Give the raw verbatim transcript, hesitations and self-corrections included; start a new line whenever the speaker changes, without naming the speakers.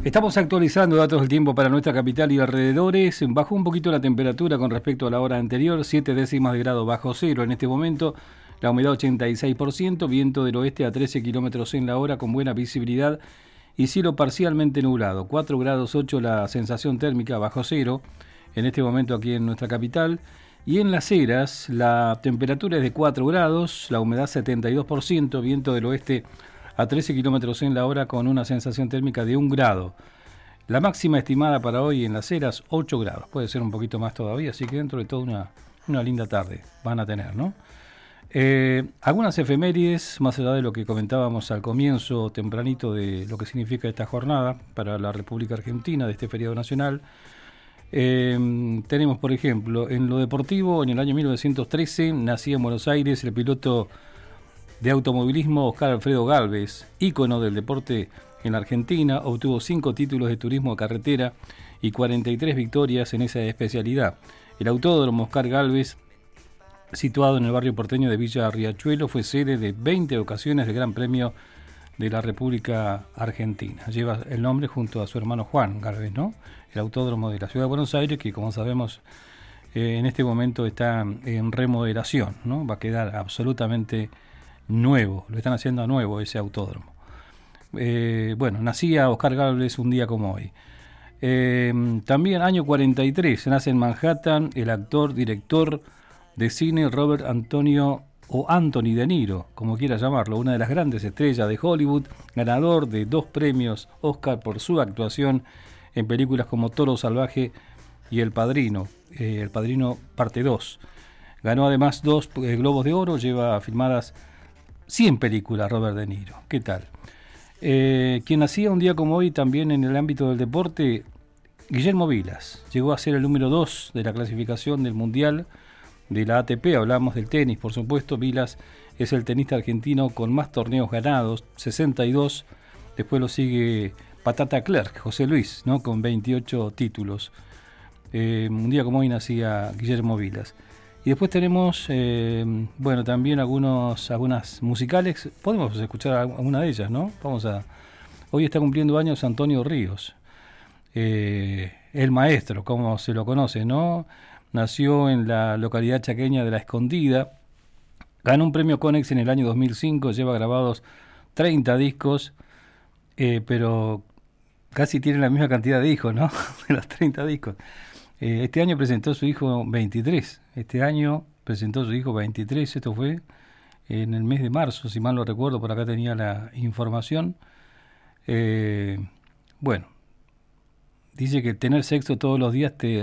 Estamos actualizando datos del tiempo para nuestra capital y alrededores. Bajó un poquito la temperatura con respecto a la hora anterior, siete décimas de grado bajo cero en este momento. La humedad ochenta y seis por ciento, viento del oeste a trece kilómetros en la hora con buena visibilidad y cielo parcialmente nublado. cuatro grados ocho la sensación térmica bajo cero en este momento aquí en nuestra capital. Y en Las Heras la temperatura es de cuatro grados, la humedad setenta y dos por ciento, viento del oeste a trece kilómetros en la hora con una sensación térmica de un grado. La máxima estimada para hoy en Las Heras, ocho grados. Puede ser un poquito más todavía, así que dentro de todo una, una linda tarde van a tener, ¿no? Eh, algunas efemérides, más allá de lo que comentábamos al comienzo tempranito de lo que significa esta jornada para la República Argentina, de este feriado nacional. Eh, tenemos, por ejemplo, en lo deportivo, en el año mil novecientos trece, nacía en Buenos Aires el piloto de automovilismo Oscar Alfredo Gálvez, ícono del deporte en la Argentina. Obtuvo cinco títulos de turismo de carretera y cuarenta y tres victorias en esa especialidad. El autódromo Oscar Gálvez, situado en el barrio porteño de Villa Riachuelo, fue sede de veinte ocasiones del Gran Premio de la República Argentina. Lleva el nombre junto a su hermano Juan Gálvez, ¿no? El autódromo de la Ciudad de Buenos Aires, que como sabemos eh, en este momento está en remodelación, ¿no? Va a quedar absolutamente nuevo, lo están haciendo a nuevo ese autódromo. Eh, bueno, nacía Oscar Gálvez un día como hoy. Eh, también año cuarenta y tres, nace en Manhattan el actor, director de cine Robert Antonio o Anthony De Niro, como quiera llamarlo, una de las grandes estrellas de Hollywood, ganador de dos premios Oscar por su actuación en películas como Toro Salvaje y El Padrino, eh, El Padrino parte dos. Ganó además dos eh, Globos de Oro, lleva filmadas cien películas Robert De Niro. ¿Qué tal? Eh, quien nacía un día como hoy también en el ámbito del deporte, Guillermo Vilas. Llegó a ser el número dos de la clasificación del Mundial de la A T P. Hablamos del tenis, por supuesto. Vilas es el tenista argentino con más torneos ganados, sesenta y dos. Después lo sigue Patata Clerc, José Luis, ¿no? Con veintiocho títulos. Eh, un día como hoy nacía Guillermo Vilas. Y después tenemos, eh, bueno, también algunos, algunas musicales. Podemos escuchar alguna de ellas, ¿no? Vamos a... Hoy está cumpliendo años Antonio Ríos, eh, el maestro, como se lo conoce, ¿no? Nació en la localidad chaqueña de La Escondida. Ganó un premio Conex en el año dos mil cinco. Lleva grabados treinta discos, eh, pero casi tiene la misma cantidad de hijos, ¿no? De los treinta discos. Este año presentó su hijo veintitrés. Este año presentó su hijo veintitrés. Esto fue en el mes de marzo, si mal no recuerdo. Por acá tenía la información. Eh, bueno, dice que tener sexo todos los días te